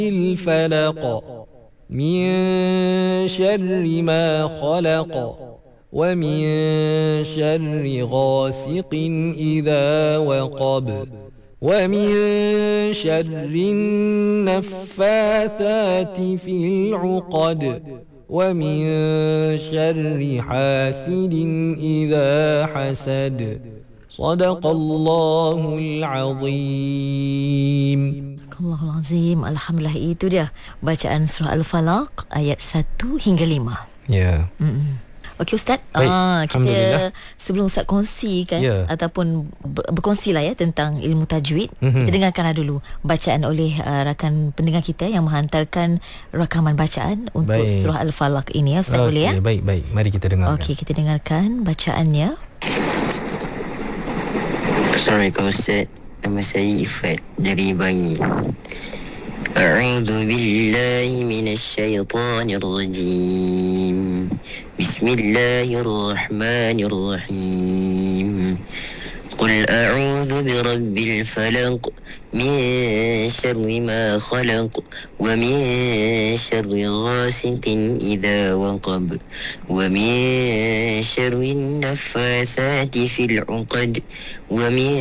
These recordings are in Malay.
الفلق من شر ما خلق ومن شر غاسق إذا وقب ومن شر النفاثات في العقد ومن شر حاسد إذا حسد صدق الله العظيم. Allahul Azim. Alhamdulillah, itu dia bacaan surah Al-Falaq ayat 1 hingga 5. Ya. Okey Ustaz, Alhamdulillah. kita sebelum Ustaz kongsikan ataupun berkongsi lah ya tentang ilmu tajwid, kita dengarkanlah dulu bacaan oleh rakan pendengar kita yang menghantarkan rakaman bacaan untuk surah Al-Falaq ini ya Ustaz. Boleh ya? Baik. Mari kita dengarkan. Okey, kita dengarkan bacaannya. Assalamualaikum Ustaz. Nama saya Ifat dari Bangi. A'udzu billahi minasyaitonir rajim. Bismillahirrahmanirrahim. Qul a'udzu birabbil falaq min syarri ma khalaq wa min syarri ghasiqin idza waqab wa min syarri naffatsati fil 'uqad wa min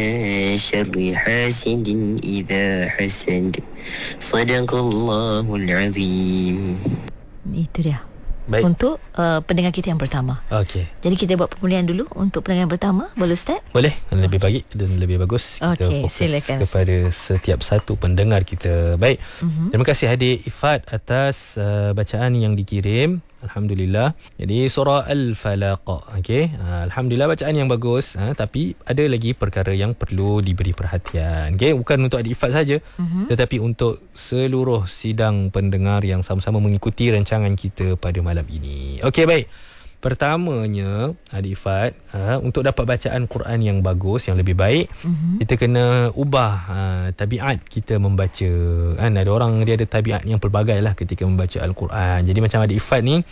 syarri hasidin idza hasad. Shadaqallahul azim. Itu dia. Baik. Untuk pendengar kita yang pertama. Okey. Jadi kita buat pemulihan dulu untuk pendengar yang pertama. Boleh Ustaz? Boleh. Lebih baik dan lebih bagus kita Okey, fokus silakan. kepada setiap satu pendengar kita. Baik. Terima kasih adik Ifat atas bacaan yang dikirim. Alhamdulillah. Jadi surah Al-Falaq. Okey. Alhamdulillah, bacaan yang bagus, tapi ada lagi perkara yang perlu diberi perhatian. Okey, bukan untuk adik Ifat saja, tetapi untuk seluruh sidang pendengar yang sama-sama mengikuti rancangan kita pada malam ini. Okey, baik. Pertamanya, adik Ifat, untuk dapat bacaan Quran yang bagus, yang lebih baik, kita kena ubah tabiat kita membaca. Kan ada orang dia ada tabiat yang pelbagai lah ketika membaca Al-Quran. Jadi macam adik Ifat ni,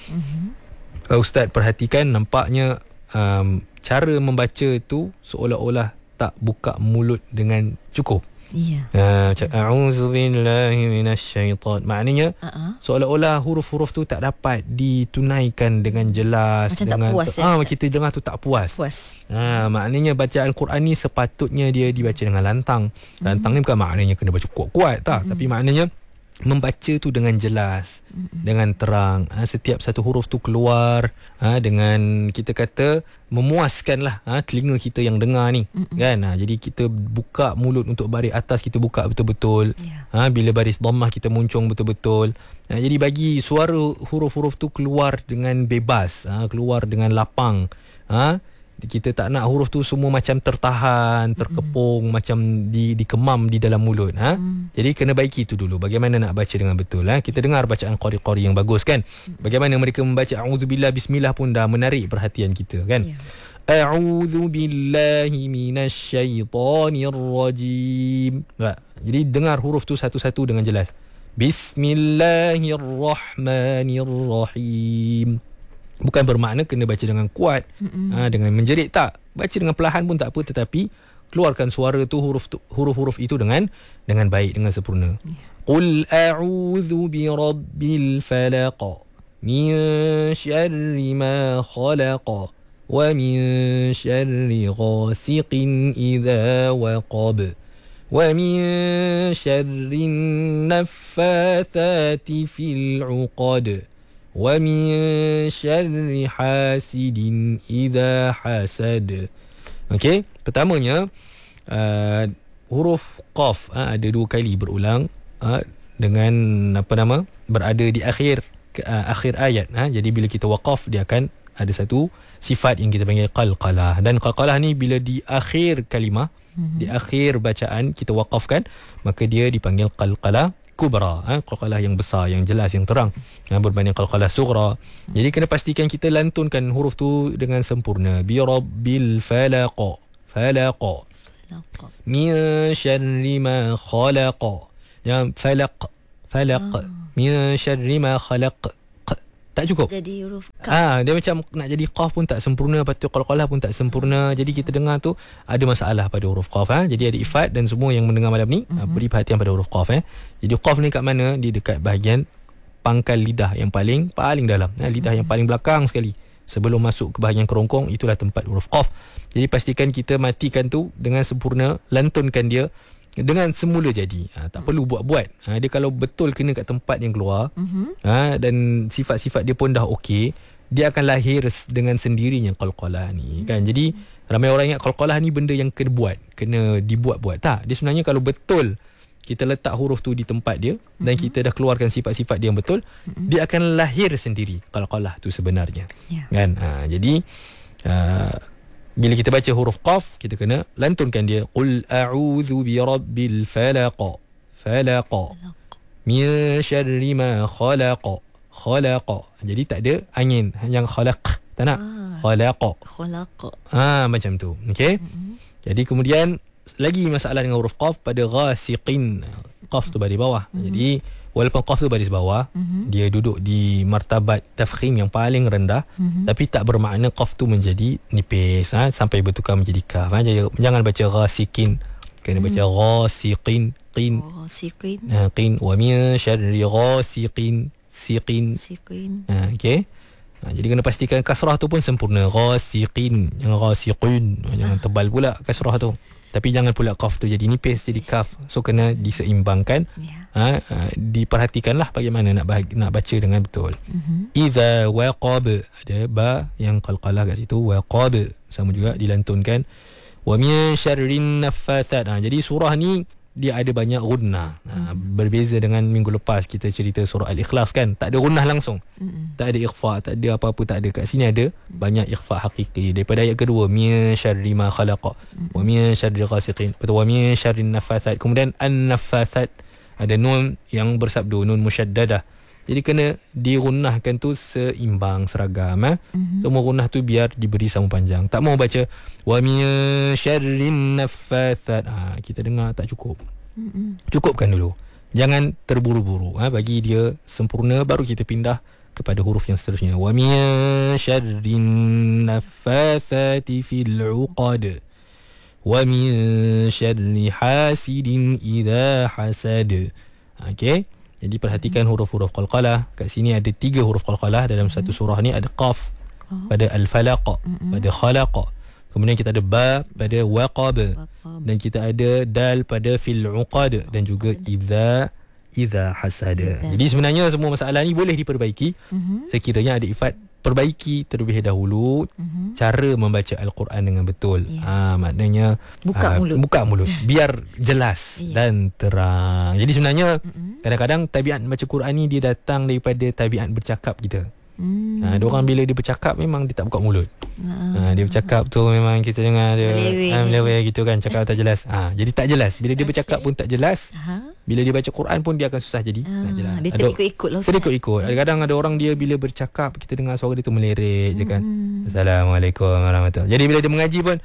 Ustaz perhatikan nampaknya cara membaca tu seolah-olah tak buka mulut dengan cukup. Ya. A'udzubillahi minasyaitan. Maknanya seolah-olah huruf-huruf tu tak dapat ditunaikan dengan jelas. Macam dengan tak puas kita dengar tu tak puas. Maknanya bacaan Quran ni sepatutnya dia dibaca dengan lantang. Lantang ni bukan maknanya kena baca kuat-kuat tak, tapi maknanya membaca tu dengan jelas, dengan terang. Setiap satu huruf tu keluar dengan, kita kata, memuaskanlah telinga kita yang dengar ni. Kan? Jadi kita buka mulut untuk baris atas, kita buka betul-betul. Bila baris dhammah kita muncung betul-betul. Jadi bagi suara huruf-huruf tu keluar dengan bebas, keluar dengan lapang. Kita tak nak huruf tu semua macam tertahan, terkepung, macam dikemam di dalam mulut. Jadi kena baiki itu dulu. Bagaimana nak baca dengan betul. Kita dengar bacaan qari-qari yang bagus kan. Bagaimana mereka membaca a'udzubillah, bismillah pun dah menarik perhatian kita kan. A'udzubillahi minasyaitonirrajim. Jadi dengar huruf tu satu-satu dengan jelas. Bismillahirrahmanirrahim. Bukan bermakna kena baca dengan kuat, dengan menjerit, tak. Baca dengan perlahan pun tak apa, tetapi keluarkan suara tu, huruf-huruf itu dengan baik, dengan sempurna. Qul a'udzu birabbil falaq min syarri ma khalaq wa min syarri ghasiqin idza waqab wa min syarri naffathati fil 'uqad wa min syarri hasidin idza hasad. Okey, pertamanya huruf qaf ada 2 kali berulang dengan berada di akhir ayat. Jadi bila kita waqaf, dia akan ada satu sifat yang kita panggil qalqalah. Dan qalqalah ni bila di akhir kalimah, di akhir bacaan kita waqafkan, maka dia dipanggil qalqalah kubra, qalqalah yang besar, yang jelas, yang terang, berbanding qalqalah sughra. Jadi kena pastikan kita lantunkan huruf tu dengan sempurna. Bi rabbil falaq, falaq, min syarri ma khalaq. Yang falaq, min syarri ma khalaq. tak cukup. Jadi huruf qaf. Dia macam nak jadi qaf pun tak sempurna, lepas tu qalqalah pun tak sempurna. Jadi kita dengar tu ada masalah pada huruf qaf. Jadi ada ifat, dan semua yang mendengar malam ni beri perhatian pada huruf qaf. Jadi qaf ni kat mana? Dia dekat bahagian pangkal lidah yang paling dalam, lidah yang paling belakang sekali. Sebelum masuk ke bahagian kerongkong, itulah tempat huruf qaf. Jadi pastikan kita matikan tu dengan sempurna, lantunkan dia dengan semula jadi. Tak perlu buat-buat. Dia kalau betul kena kat tempat yang keluar, dan sifat-sifat dia pun dah okey, dia akan lahir dengan sendirinya qalqalah ni kan. Jadi ramai orang ingat qalqalah ni benda yang kena dibuat-buat. Tak, dia sebenarnya kalau betul kita letak huruf tu di tempat dia, dan kita dah keluarkan sifat-sifat dia yang betul, dia akan lahir sendiri qalqalah tu sebenarnya. Kan? Jadi bila kita baca huruf qaf, kita kena lantunkan dia. Qul a'udzu birabbil falaq. Falaq. Min syarri ma khalaq. Khalaq. Jadi tak ada angin, yang khalaq. Tak nak. Khalaq. Macam tu. Okey. Jadi kemudian lagi masalah dengan huruf qaf pada ghasiqin. Qaf tu baris bawah. Jadi walaupun qaf tu baris bawah, dia duduk di martabat tafkhim yang paling rendah, tapi tak bermakna qaf tu menjadi nipis sampai bertukar menjadi kaf. Jangan baca ghasiqin, kena baca ghasiqin. Qin. Qin wa min syarri ghasiqin. Siqin. Okey. Jadi kena pastikan kasrah tu pun sempurna. Ghasiqin, jangan ghasiqin. Jangan tebal pula kasrah tu. Tapi jangan pula qaf tu jadi nipis, jadi kaf. So kena diseimbangkan. Diperhatikanlah bagaimana nak baca dengan betul. Iza waqab, ada ba yang qalqalah kat situ. Waqab sama juga dilantunkan. Wa min syarrin naffasat. Jadi surah ni dia ada banyak gunnah. Berbeza dengan minggu lepas kita cerita surah Al-Ikhlas kan, tak ada gunnah langsung. Tak ada ikhfa, tak ada apa-apa, tak ada. Kat sini ada banyak ikhfa hakiki. Daripada ayat kedua, min syarri ma khalaqa wa min syarri ghasiqin, wa min syarri naffasat. Kemudian an-naffasat ada nun yang bersabdu, nun musyaddadah. Jadi kena digunnahkan tu seimbang, seragam. Semua gunnah tu biar diberi sama panjang. Tak mau baca wa min syarrin naffasat. Kita dengar tak cukup. Cukupkan dulu. Jangan terburu-buru. Bagi dia sempurna, baru kita pindah kepada huruf yang seterusnya. Wa min syarrin naffasati fil 'uqad. Wa min syarri hasidin idza hasad. Okey. Jadi perhatikan huruf-huruf qalqalah. Kat sini ada 3 huruf qalqalah dalam satu surah ni. Ada qaf pada al-falaq, pada khalaq. Kemudian kita ada ba pada waqab, dan kita ada dal pada fil uqad, dan juga idza hasada. Jadi sebenarnya semua masalah ni boleh diperbaiki sekiranya ada ifat. Perbaiki terlebih dahulu cara membaca Al-Quran dengan betul. Maknanya buka mulut biar jelas dan terang. Jadi sebenarnya kadang-kadang tabiat baca Quran ni dia datang daripada tabiat bercakap kita. Ada orang bila dia bercakap memang dia tak buka mulut. Dia bercakap tu memang kita dengar dia meleweh gitu kan, cakap tak jelas. Jadi tak jelas. Bila dia bercakap pun tak jelas. Bila dia baca Quran pun dia akan susah jadi nak jelas. Dia terikut-ikut lah. Terikut-ikut. Kadang ada orang dia bila bercakap kita dengar suara dia tu melirik je kan. Assalamualaikum warahmatullahi. Jadi bila dia mengaji pun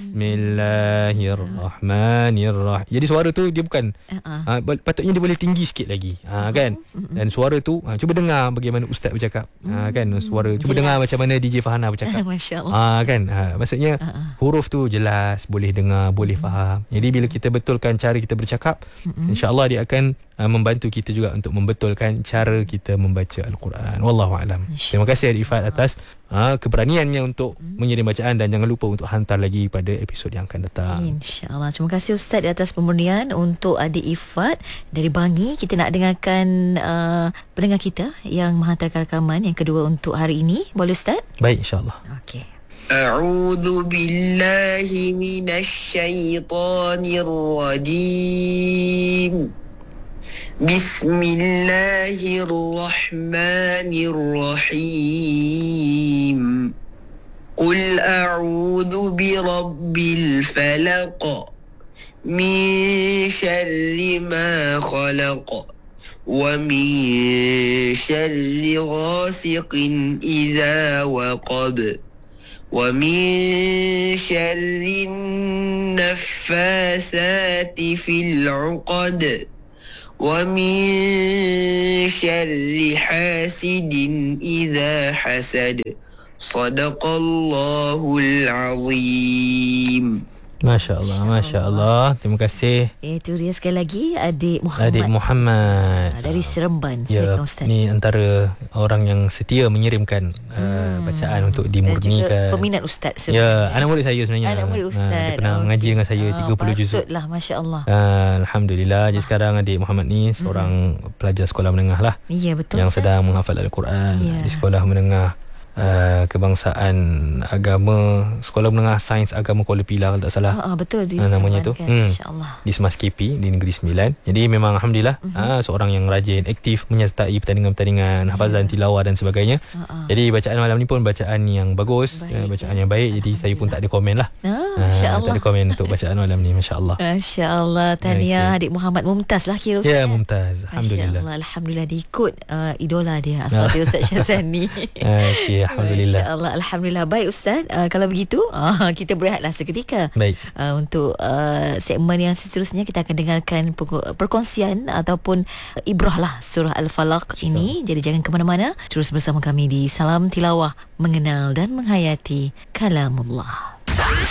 Bismillahirrahmanirrahim. Jadi suara tu dia bukan patutnya dia boleh tinggi sikit lagi. Kan. Dan suara tu cuba dengar bagaimana ustaz bercakap. Kan suara cuba dengar macam mana DJ Fahana bercakap. Masya-Allah. Kan. Maksudnya huruf tu jelas, boleh dengar, boleh faham. Jadi bila kita betulkan cara kita bercakap, insya-Allah dia akan membantu kita juga untuk membetulkan cara kita membaca Al-Quran. Wallahu a'lam. Terima kasih Ifat atas keberaniannya untuk mengirim bacaan, dan jangan lupa untuk hantar lagi pada episod yang akan datang. InsyaAllah. Terima kasih Ustaz di atas pemurnian untuk adik Ifat dari Bangi. Kita nak dengarkan pendengar kita yang menghantarkan rakaman yang kedua untuk hari ini. Boleh Ustaz? Baik, insyaAllah. Okey. أعوذ بالله من الشيطان الرجيم بسم الله الرحمن الرحيم قل أعوذ برب الفلق من شر ما خلق ومن شر غاسق إذا وقب ومن شر النفاثات في العقد ومن شر حاسد إذا حسد صدق الله العظيم. Masya Allah. Terima kasih. Itu dia sekali lagi Adik Muhammad. Adik Muhammad Dari Seremban. Ya, ni antara orang yang setia mengirimkan bacaan untuk dimurnikan. Dan juga peminat Ustaz sebenarnya. Ya, anak murid saya sebenarnya. Anak murid Ustaz. Dia pernah mengaji dengan saya 30 juzuk. Patutlah, Masya Allah. Alhamdulillah. Jadi sekarang adik Muhammad ni seorang pelajar sekolah menengah lah. Ya, betul. Yang sedang menghafal Al-Quran di sekolah menengah kebangsaan agama, sekolah menengah sains agama Kuala Pilah kalau tak salah. Betul di namanya tu. Masya-Allah. Di Semas KP di Negeri Sembilan. Jadi memang alhamdulillah seorang yang rajin, aktif menyertai pertandingan-pertandingan hafazan, tilawah dan sebagainya. Jadi bacaan malam ni pun bacaan yang bagus, bacaan yang baik. Jadi saya pun tak ada komen lah. Masya-Allah. Tak ada komen untuk bacaan malam ni, masya-Allah. Masya-Allah. Tahniah Adik Muhammad, mumtaz lah kira Ustaz. Ya, mumtaz. Alhamdulillah. Alhamdulillah diikut idola dia Al-Fatih Ustaz Syazani. Okey, alhamdulillah. Masya-Allah, alhamdulillah. Baik Ustaz, kalau begitu kita berehatlah seketika. Baik. Untuk segmen yang seterusnya kita akan dengarkan perkongsian ataupun ibrah lah surah Al-Falaq ini. Jadi jangan ke mana-mana, terus bersama kami di Salam Tilawah, mengenal dan menghayati kalamullah.